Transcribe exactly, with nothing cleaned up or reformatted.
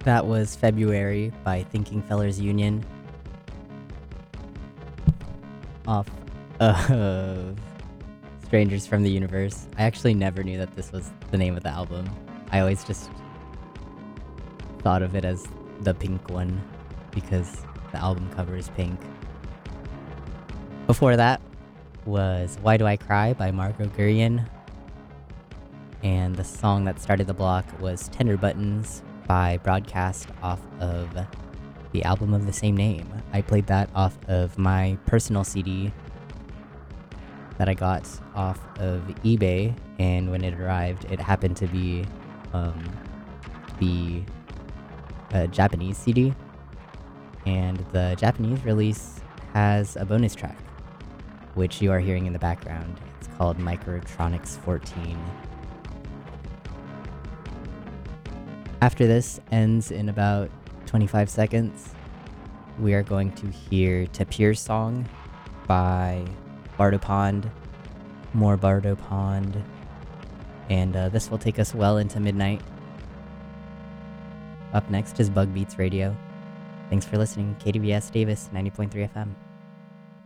That was February by Thinking Fellers Union off of Strangers from the Universe. I actually never knew that this was the name of the album. I always just thought of it as the pink one because the album cover is pink. Before that was Why Do I Cry by Margot Gurian. And the song that started the block was Tender Buttons by Broadcast off of the album of the same name. I played that off of my personal C D that I got off of eBay, and when it arrived, it happened to be um, the uh, Japanese C D, and the Japanese release has a bonus track, which you are hearing in the background. It's called Microtronics fourteen. After this ends in about twenty-five seconds, we are going to hear Tapir's Song by Bardo Pond, more Bardo Pond, and uh, this will take us well into midnight. Up next is Bug Beats Radio. Thanks for listening, K D V S Davis, ninety point three F M.